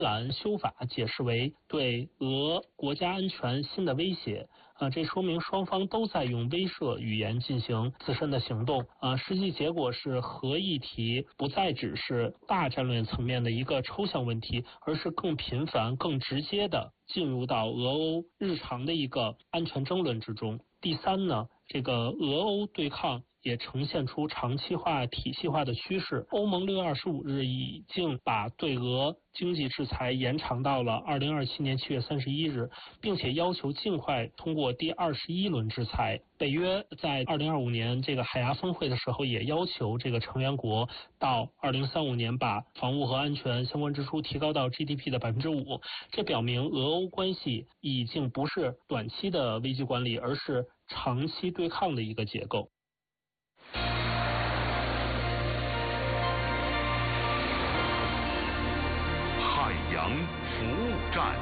兰修法解释为对俄国家安全新的威胁。这说明双方都在用威慑语言进行自身的行动。实际结果是核议题不再只是大战略层面的一个抽象问题，而是更频繁、更直接的进入到俄欧日常的一个安全争论之中。第三呢，这个俄欧对抗也呈现出长期化、体系化的趋势。欧盟6月25日已经把对俄经济制裁延长到了2027年7月31日，并且要求尽快通过第21轮制裁。北约在2025年这个海牙峰会的时候也要求这个成员国到2035年把防务和安全相关支出提高到 GDP 的5%。这表明俄欧关系已经不是短期的危机管理，而是长期对抗的一个结构。 海洋服务站，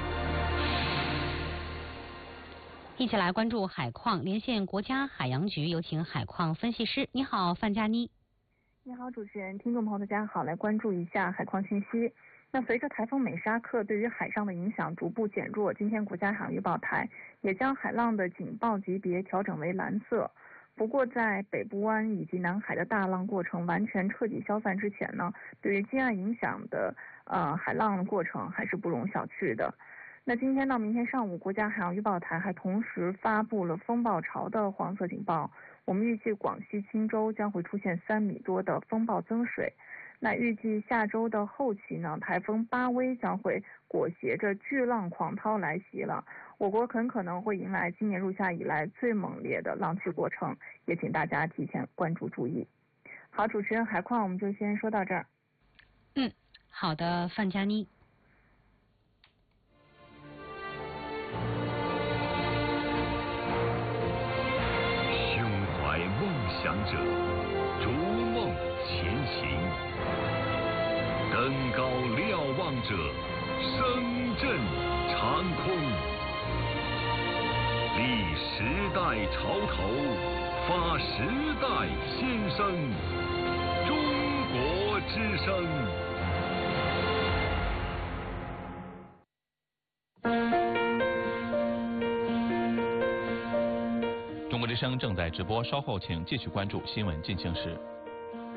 一起来关注海况，连线国家海洋局，有请海况分析师。你好，范佳妮。 你好，主持人，听众朋友大家好，来关注一下海况信息。那随着台风美沙克对于海上的影响逐步减弱，今天国家海洋预报台也将海浪的警报级别调整为蓝色。不过在北部湾以及南海的大浪过程完全彻底消散之前呢，对于近岸影响的海浪过程还是不容小觑的。那今天到明天上午，国家海洋预报台还同时发布了风暴潮的黄色警报。我们预计广西钦州将会出现3米多的风暴增水。那预计下周的后期呢，台风巴威将会裹挟着巨浪狂涛来袭了，我国很可能会迎来今年入夏以来最猛烈的浪期过程，也请大家提前关注注意。好，主持人，海况我们就先说到这儿。 好的，范佳妮。 胸怀梦想者逐梦前行，登高瞭望者声震长空，立时代潮头，发时代先声，中国之声。 中国之声正在直播，稍后请继续关注新闻进行时。